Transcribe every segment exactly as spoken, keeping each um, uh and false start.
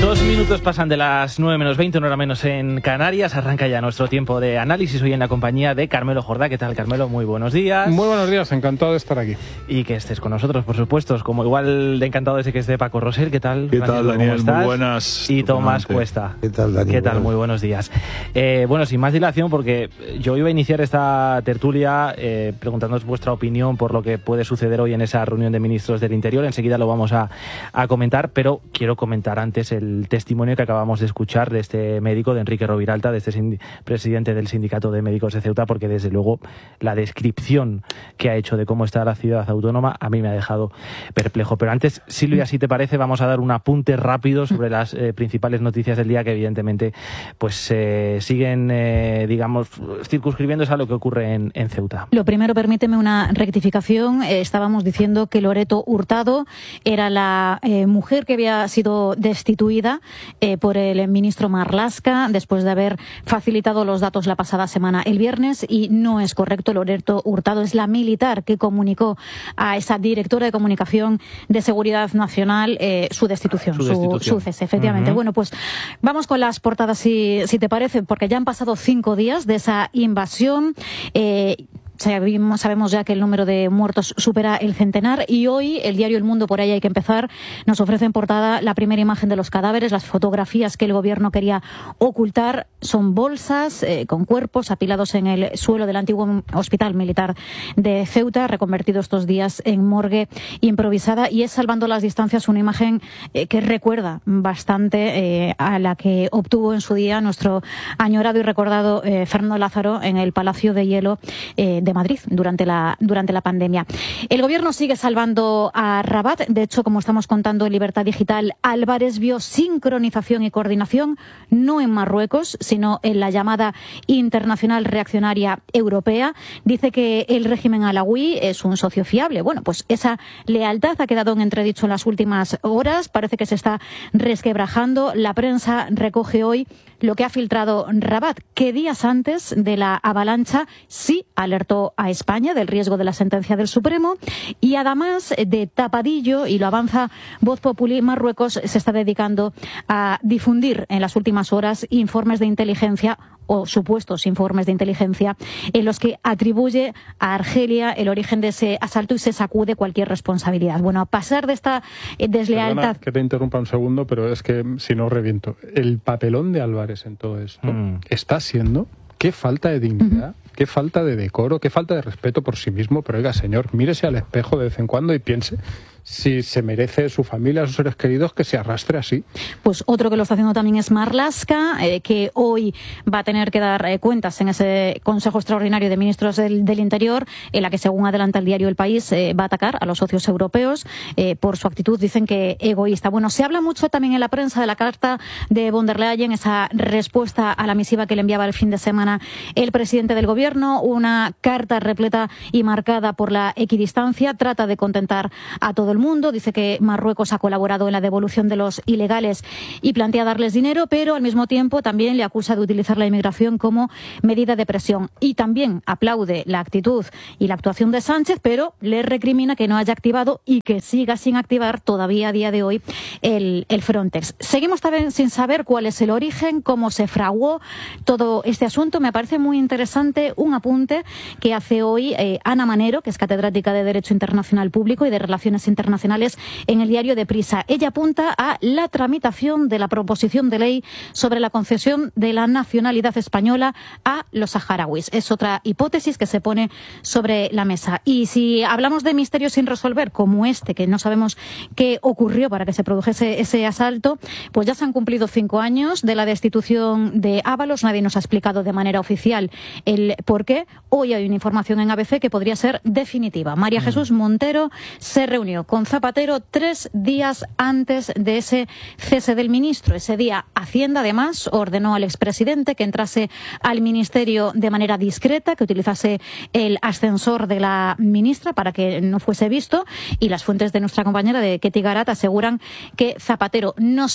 Dos minutos pasan de las nueve menos veinte, una hora menos en Canarias. Arranca ya nuestro tiempo de análisis hoy en la compañía de Carmelo Jordá. ¿Qué tal, Carmelo? Muy buenos días. Muy buenos días, encantado de estar aquí. Y que estés con nosotros, por supuesto. Como igual de encantado de que esté Paco Rosell. ¿Qué tal? ¿Qué tal, Daniel? ¿Cómo Muy buenas. Y Tomás Cuesta. ¿Qué tal, Daniel? ¿Qué tal? Muy buenos días. Eh, bueno, sin más dilación, porque yo iba a iniciar esta tertulia eh, preguntándoos vuestra opinión por lo que puede suceder hoy en esa reunión de ministros del Interior. Enseguida lo vamos a, a comentar, pero quiero comentar antes el testimonio que acabamos de escuchar de este médico, de Enrique Roviralta, de este presidente del Sindicato de Médicos de Ceuta, porque desde luego la descripción que ha hecho de cómo está la ciudad autónoma a mí me ha dejado perplejo. Pero antes, Silvia, si te parece, vamos a dar un apunte rápido sobre las eh, principales noticias del día que evidentemente pues eh, siguen, eh, digamos, circunscribiéndose a lo que ocurre en, en Ceuta. Lo primero, permíteme una rectificación. Eh, estábamos diciendo que Loreto Hurtado era la eh, mujer que había sido destituida eh, por el ministro Marlaska después de haber facilitado los datos la pasada semana el viernes, y no es correcto. Loreto Hurtado es la militar que comunicó a esa directora de comunicación de Seguridad Nacional eh, su destitución, su, destitución. su, su cese, efectivamente. Uh-huh. Bueno, pues vamos con las portadas, si, si te parece, porque ya han pasado cinco días de esa invasión. Eh, Sabemos, sabemos ya que el número de muertos supera el centenar, y hoy el diario El Mundo, por ahí hay que empezar, nos ofrece en portada la primera imagen de los cadáveres. Las fotografías que el gobierno quería ocultar son bolsas eh, con cuerpos apilados en el suelo del antiguo hospital militar de Ceuta, reconvertido estos días en morgue improvisada, y es, salvando las distancias, una imagen eh, que recuerda bastante eh, a la que obtuvo en su día nuestro añorado y recordado eh, Fernando Lázaro en el Palacio de Hielo eh, de Madrid durante la, durante la pandemia. El gobierno sigue salvando a Rabat. De hecho, como estamos contando en Libertad Digital, Álvarez vio sincronización y coordinación no en Marruecos, sino en la llamada Internacional Reaccionaria Europea. Dice que el régimen alawí es un socio fiable. Bueno, pues esa lealtad ha quedado en entredicho en las últimas horas. Parece que se está resquebrajando. La prensa recoge hoy lo que ha filtrado Rabat, que días antes de la avalancha sí alertó a España del riesgo de la sentencia del Supremo, y además de tapadillo, y lo avanza Voz Populi, Marruecos se está dedicando a difundir en las últimas horas informes de inteligencia o supuestos informes de inteligencia en los que atribuye a Argelia el origen de ese asalto y se sacude cualquier responsabilidad. Bueno, a pasar de esta deslealtad... Perdona que te interrumpa un segundo, pero es que si no reviento. El papelón de Álvarez en todo esto mm. está siendo... Qué falta de dignidad, uh-huh. qué falta de decoro, qué falta de respeto por sí mismo. Pero oiga, señor, mírese al espejo de vez en cuando y piense si se merece su familia, sus seres queridos, que se arrastre así. Pues otro que lo está haciendo también es Marlaska, eh, que hoy va a tener que dar eh, cuentas en ese Consejo Extraordinario de Ministros del, del Interior, en la que, según adelanta el diario El País, eh, va a atacar a los socios europeos eh, por su actitud, dicen que egoísta. Bueno, se habla mucho también en la prensa de la carta de von der Leyen, esa respuesta a la misiva que le enviaba el fin de semana el presidente del gobierno, una carta repleta y marcada por la equidistancia. Trata de contentar a todo el mundo, dice que Marruecos ha colaborado en la devolución de los ilegales y plantea darles dinero, pero al mismo tiempo también le acusa de utilizar la inmigración como medida de presión, y también aplaude la actitud y la actuación de Sánchez, pero le recrimina que no haya activado y que siga sin activar todavía a día de hoy el, el Frontex. Seguimos también sin saber cuál es el origen, cómo se fraguó todo este asunto. Me parece muy interesante un apunte que hace hoy eh, Ana Manero, que es catedrática de Derecho Internacional Público y de Relaciones Internacionales en el diario Deprisa. Ella apunta a la tramitación de la proposición de ley sobre la concesión de la nacionalidad española a los saharauis. Es otra hipótesis que se pone sobre la mesa. Y si hablamos de misterios sin resolver, como este, que no sabemos qué ocurrió para que se produjese ese asalto, pues ya se han cumplido cinco años de la destitución de Ábalos. Nadie nos ha explicado de manera oficial el por qué. Hoy hay una información en A B C que podría ser definitiva. María Jesús Montero se reunió con Zapatero tres días antes de ese cese del ministro. Ese día Hacienda, además, ordenó al expresidente que entrase al ministerio de manera discreta, que utilizase el ascensor de la ministra para que no fuese visto, y las fuentes de nuestra compañera de Ketty Garat aseguran que Zapatero no solo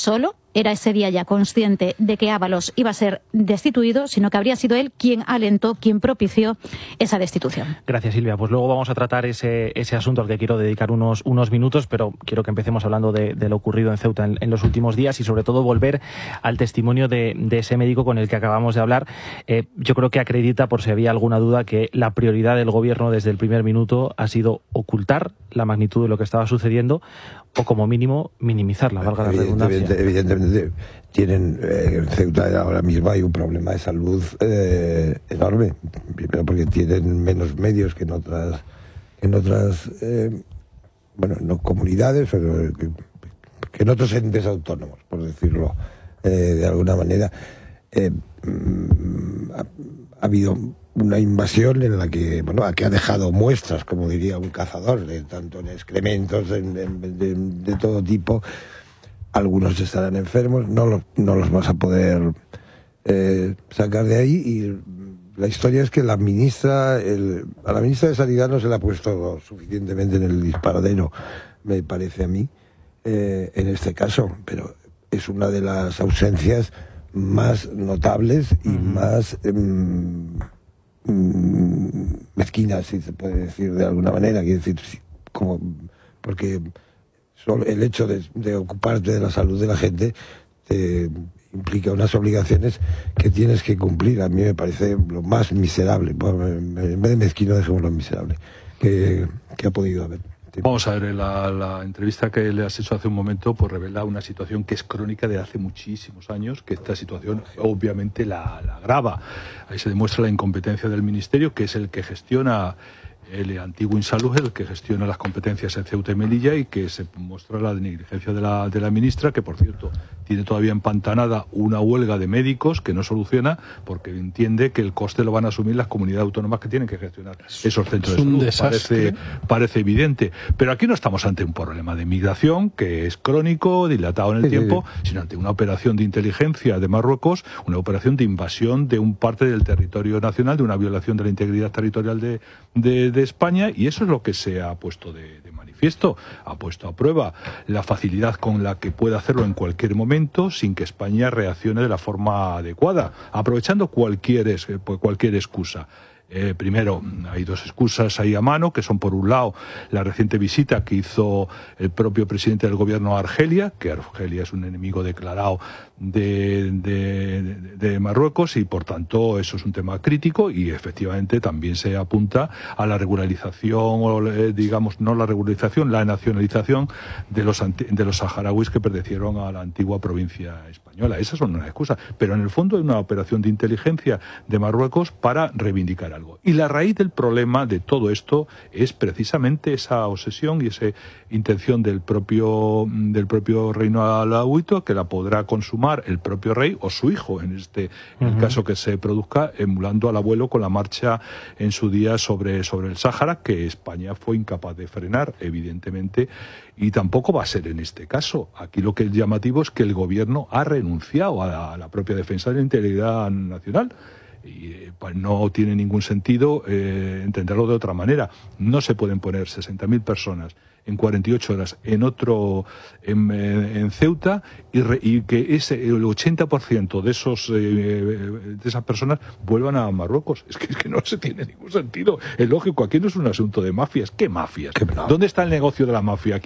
era ese día ya consciente de que Ábalos iba a ser destituido, sino que habría sido él quien alentó, quien propició esa destitución. Gracias, Silvia. Pues luego vamos a tratar ese, ese asunto al que quiero dedicar unos, unos minutos, pero quiero que empecemos hablando de, de lo ocurrido en Ceuta en, en los últimos días y sobre todo volver al testimonio de, de ese médico con el que acabamos de hablar. Eh, yo creo que acredita, por si había alguna duda, que la prioridad del gobierno desde el primer minuto ha sido ocultar la magnitud de lo que estaba sucediendo o como mínimo minimizarla, valga la redundancia. Evidentemente tienen eh, en Ceuta ahora mismo hay un problema de salud eh, enorme, primero porque tienen menos medios que en otras en otras eh, bueno, no comunidades, pero que, que en otros entes autónomos, por decirlo eh, de alguna manera. Eh, ha, ha habido una invasión en la que, bueno, que ha dejado muestras, como diría un cazador, de tanto en excrementos, en, en, de, de todo tipo. Algunos estarán enfermos, no los, no los vas a poder eh, sacar de ahí. Y la historia es que la ministra, el, a la ministra de Sanidad no se le ha puesto suficientemente en el disparadero, me parece a mí, eh, en este caso, pero es una de las ausencias más notables y uh-huh. más eh, mezquinas, si se puede decir de alguna manera, quiero decir, como, porque solo el hecho de, de ocuparte de la salud de la gente te implica unas obligaciones que tienes que cumplir. A mí me parece lo más miserable, bueno, en vez de mezquino dejémoslo miserable, que, que ha podido haber. Vamos a ver, la, la entrevista que le has hecho hace un momento pues revela una situación que es crónica de hace muchísimos años, que esta situación obviamente la, la agrava. Ahí se demuestra la incompetencia del Ministerio, que es el que gestiona el antiguo Insalud, el que gestiona las competencias en Ceuta y Melilla, y que se muestra la negligencia de la, de la ministra, que por cierto tiene todavía empantanada una huelga de médicos que no soluciona porque entiende que el coste lo van a asumir las comunidades autónomas que tienen que gestionar esos centros de salud. Parece, parece evidente. Pero aquí no estamos ante un problema de migración que es crónico, dilatado en el sí, tiempo, sí, sí. sino ante una operación de inteligencia de Marruecos, una operación de invasión de un parte del territorio nacional, de una violación de la integridad territorial de, de, de España, y eso es lo que se ha puesto de, de manifiesto, ha puesto a prueba la facilidad con la que puede hacerlo en cualquier momento sin que España reaccione de la forma adecuada, aprovechando cualquier, cualquier excusa. Eh, primero, hay dos excusas ahí a mano, que son por un lado la reciente visita que hizo el propio presidente del gobierno a Argelia, que Argelia es un enemigo declarado de, de, de Marruecos, y por tanto eso es un tema crítico, y efectivamente también se apunta a la regularización, o eh, digamos, no la regularización, la nacionalización de los, de los saharauis que pertenecieron a la antigua provincia española. Esas son unas excusas, pero en el fondo hay una operación de inteligencia de Marruecos para reivindicar algo. Y la raíz del problema de todo esto es precisamente esa obsesión y esa intención del propio, del propio reino alauito, que la podrá consumar el propio rey o su hijo, en este en el uh-huh. caso que se produzca, emulando al abuelo con la marcha en su día sobre, sobre el Sáhara, que España fue incapaz de frenar, evidentemente, y tampoco va a ser en este caso. Aquí lo que es llamativo es que el gobierno ha renunciado a la, a la propia defensa de la integridad nacional. Y pues no tiene ningún sentido eh, entenderlo de otra manera. No se pueden poner sesenta mil personas en cuarenta y ocho horas en otro en, en Ceuta y, re, y que ese el ochenta por ciento de esos eh, de esas personas vuelvan a Marruecos. Es que, es que no se tiene ningún sentido. Es lógico, aquí no es un asunto de mafias. ¿Qué mafias? ¿Dónde está el negocio de la mafia aquí?